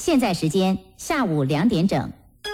现在时间下午2点整。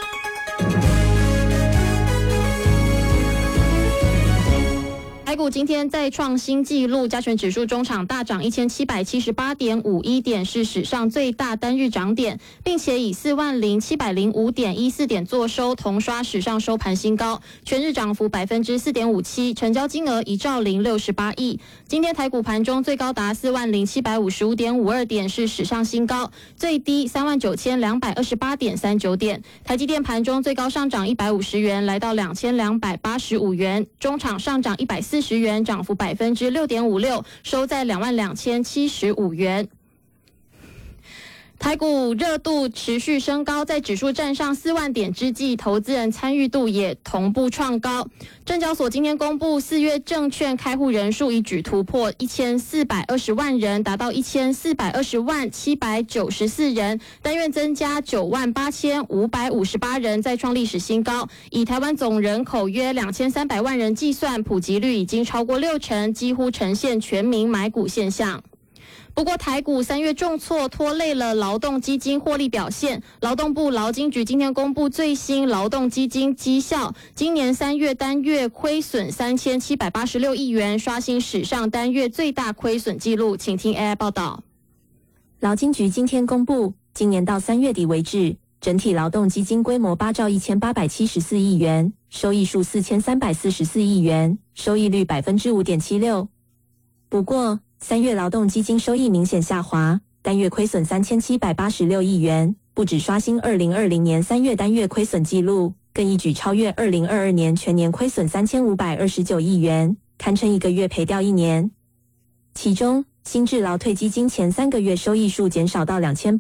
台股今天再创新纪录，加权指数中场大涨1778.51点，是史上最大单日涨点，并且以40705.14点作收，同刷史上收盘新高，全日涨幅4.57%，成交金额1兆068亿。今天台股盘中最高达40755.52点，是史上新高，最低39228.39点。台积电盘中最高上涨150元，来到2285元，中场上涨140元，涨幅6.56%，收在22075元。台股热度持续升高，在指数站上4万点之际，投资人参与度也同步创高。证交所今天公布4月证券开户人数一举突破1420万人，达到1420794人，单月增加98558人，再创历史新高。以台湾总人口约2300万人计算，普及率已经超过60%，几乎呈现全民买股现象。不过台股3月重挫，拖累了劳动基金获利表现。劳动部劳金局今天公布最新劳动基金绩效，今年3月单月亏损3786亿元，刷新史上单月最大亏损纪录。请听 AI 报道。 劳金局今天公布，今年到3月底为止，整体劳动基金规模8兆1874亿元，收益数4344亿元，收益率5.76%。不过3月劳动基金收益明显下滑，单月亏损3786亿元，不止刷新2020年3月单月亏损纪录，更一举超越2022年全年亏损3529亿元，堪称一个月赔掉一年。其中，新制劳退基金前3个月收益数减少到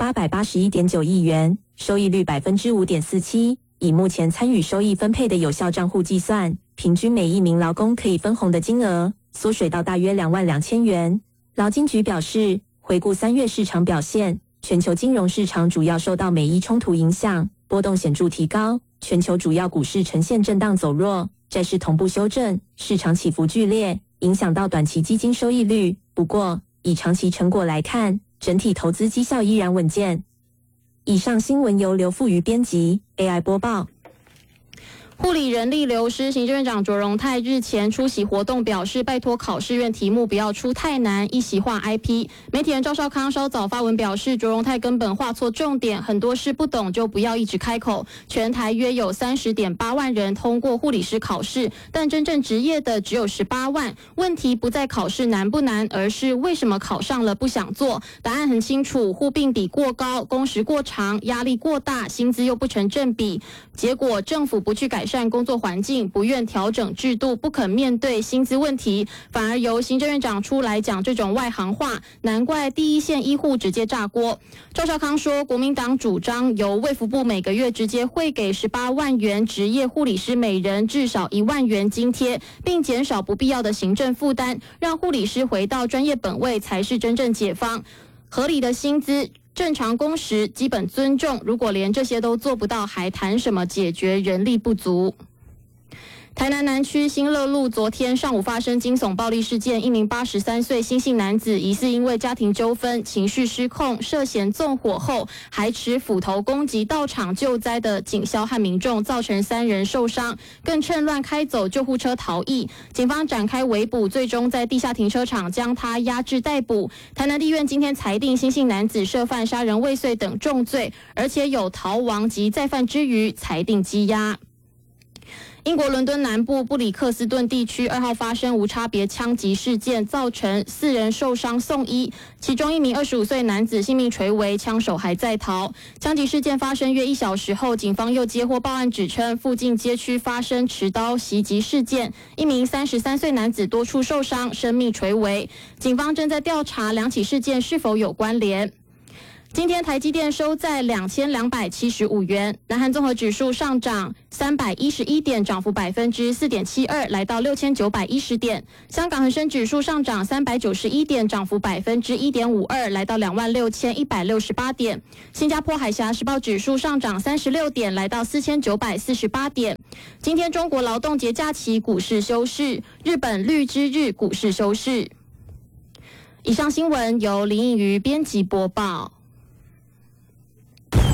2881.9亿元，收益率5.47%。以目前参与收益分配的有效账户计算，平均每一名劳工可以分红的金额缩水到大约22000元。劳金局表示，回顾3月市场表现，全球金融市场主要受到美伊冲突影响，波动显著提高，全球主要股市呈现震荡走弱，债市同步修正，市场起伏剧烈，影响到短期基金收益率。不过，以长期成果来看，整体投资绩效依然稳健。以上新闻由刘富瑜编辑 ，AI 播报。 护理人力流失，行政院长卓荣泰日前出席活动表示，拜托考试院题目不要出太难，一席话 IP。媒体人赵少康稍早发文表示，卓荣泰根本画错重点，很多事不懂就不要一直开口。全台约有30.8万人通过护理师考试，但真正职业的只有18万。问题不在考试难不难，而是为什么考上了不想做？答案很清楚，护病比过高，工时过长，压力过大，薪资又不成正比。结果政府不去改善工作环境，不愿调整制度，不肯面对薪资问题，反而由行政院长出来讲这种外行话，难怪第一线医护直接炸锅。赵少康说，国民党主张由卫福部每个月直接汇给18万元职业护理师每人至少1万元津贴，并减少不必要的行政负担，让护理师回到专业本位才是真正解放。合理的薪资，正常工时，基本尊重，如果连这些都做不到，还谈什么解决人力不足？台南南区新乐路昨天上午发生惊悚暴力事件，一名83岁新姓男子疑似因为家庭纠纷、情绪失控，涉嫌纵火后还持斧头攻击到场救灾的警消和民众，造成3人受伤，更趁乱开走救护车逃逸。警方展开围捕，最终在地下停车场将他押至逮捕。台南地院今天裁定新姓男子涉犯杀人未遂等重罪，而且有逃亡及再犯之余，裁定羁押。英国伦敦南部布里克斯顿地区2号发生无差别枪击事件，造成4人受伤送医，其中一名25岁男子性命垂危，枪手还在逃。枪击事件发生约1小时后，警方又接获报案，指称附近街区发生持刀袭击事件，一名33岁男子多处受伤，生命垂危。警方正在调查2起事件是否有关联。今天台积电收在2275元，南韩综合指数上涨311点，涨幅4.72%，来到6910点。香港恒生指数上涨391点，涨幅1.52%，来到26168点。新加坡海峡时报指数上涨36点，来到4948点。今天中国劳动节假期股市休市，日本绿之日股市休市。以上新闻由林颖瑜编辑播报。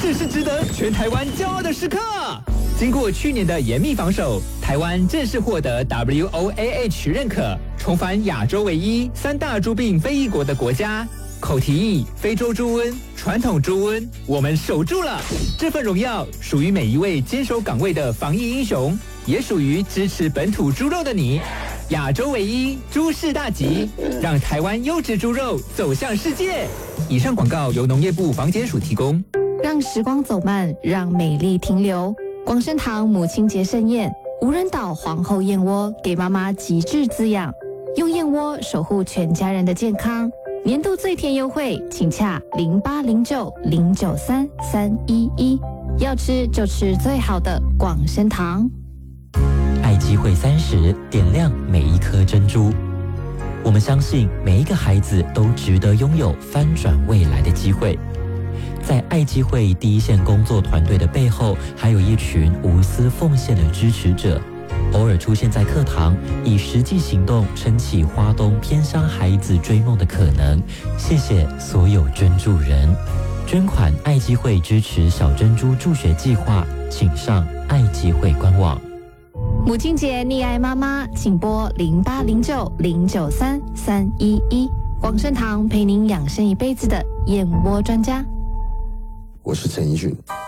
这是值得全台湾骄傲的时刻。经过去年的严密防守，台湾正式获得 WOAH 认可，重返亚洲唯一3大猪病非裔国的国家。口蹄疫、非洲猪瘟、传统猪瘟，我们守住了。这份荣耀属于每一位坚守岗位的防疫英雄，也属于支持本土猪肉的你。亚洲唯一，猪市大吉，让台湾优质猪肉走向世界。以上广告由农业部防检署提供。 让时光走慢，让美丽停留。广生堂母亲节盛宴，无人岛皇后燕窝给妈妈极致滋养，用燕窝守护全家人的健康。年度最甜优惠，请洽0809093311，要吃就吃最好的广生堂。 爱机会30，点亮每一颗珍珠。我们相信每一个孩子都值得拥有翻转未来的机会。在爱机会第一线工作团队的背后，还有一群无私奉献的支持者，偶尔出现在课堂，以实际行动撑起花东偏乡孩子追梦的可能。谢谢所有捐助人，捐款爱机会支持小珍珠助学计划，请上爱机会官网。 母亲节溺爱妈妈，请拨0809093311，广生堂陪您养生一辈子的燕窝专家。 我是陈奕迅。